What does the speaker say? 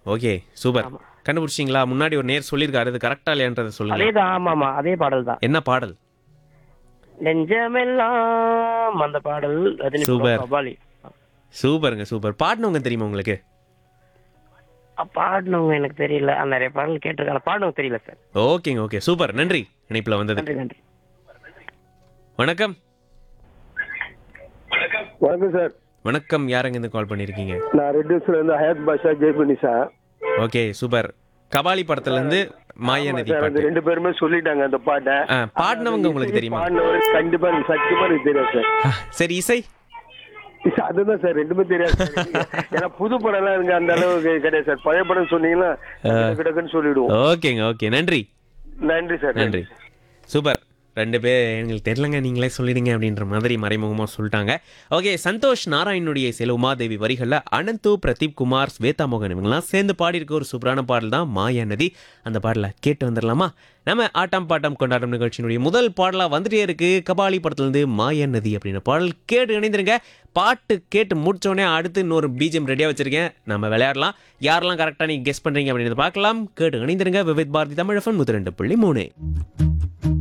Okay super. ஆமா. கண்டுபிடிச்சிங்களா? முன்னாடி ஒரு நேர் சொல்லியிருக்காரு, அது கரெக்டா இல்லையான்றதை சொல்லுங்க. அதேதான். ஆமாமா, அதே பாடல் தான். என்ன பாடல்? நெஞ்சமெல்லாம் அந்த பாடல் ரஜினி படம் சூப்பர் கபாலி. சூப்பருங்க சூப்பர். பாடினவங்க தெரியுமா உங்களுக்கு? பாடினவங்க எனக்கு தெரியல. நிறைய பாடல் கேட்டிருக்காங்க, பாடினவங்க தெரியல சார். ஓகேங்க ஓகே சூப்பர். நன்றி இணைப்பில் வந்தது. நன்றி நன்றி. வணக்கம். வணக்கம் சார். வணக்கம், யாருங்க இருந்து கால் பண்ணியிருக்கீங்க? நான் ரெட் ஹில்ஸ்ல இருந்து ஹயாத் பாஷா ஜெய்பனி சார். Okay super. கபாலி படத்துல இருந்து மாயா நதி சார், அந்த பாட்டு. ரெண்டு பேருமே சொல்லிட்டாங்க அந்த பாட்டை. பாடினவங்க உங்களுக்கு தெரியுமா? பாடினவர் கண்டிப்பா எனக்கு சத்தியமா எனக்கு தெரியாது சார். சரி, இசை? அதுதான் சார், ரெண்டுமே தெரியாது சார். ஏன்னா புது படம் எல்லாம் எனக்கு அந்த அளவுக்கு கிடையாது சார். பழைய படம் சொன்னீங்கன்னா கிடக்குன்னு சொல்லிடுவோம். ஓகேங்க ஓகே நன்றி. நன்றி சார். நன்றி. சூப்பர். ரெண்டு பேர் எங்களுக்கு தெரியலங்க, நீங்களே சொல்லிடுங்க அப்படின்ற மாதிரி மறைமுகமாக சொல்லிட்டாங்க. ஓகே, சந்தோஷ் நாராயணுடைய சில உமாதேவி வரிகளில் அனந்து, பிரதீப் குமார், ஸ்வேதா மோகன் இவங்கெல்லாம் சேர்ந்து பாடியிருக்க ஒரு சூப்பரான பாடல் தான் மாயா நதி. அந்த பாடலை கேட்டு வந்துடலாமா? நம்ம ஆட்டம் பாட்டம் கொண்டாட்டம் நிகழ்ச்சியினுடைய முதல் பாடலாக வந்துட்டே இருக்கு. கபாலி படத்துலேருந்து மாயா நதி அப்படின்ற பாடல் கேட்டு இணைந்திருங்க. பாட்டு கேட்டு முடிச்சோடனே அடுத்து இன்னொரு பிஜிஎம் ரெடியாக வச்சிருக்கேன், நம்ம விளையாடலாம். யாரெல்லாம் கரெக்டாக நீங்கள் கெஸ் பண்ணுறீங்க அப்படின்றத பார்க்கலாம். கேட்டு இணைந்திருங்க. விவித் பாரதி தமிழ் FM 102.3.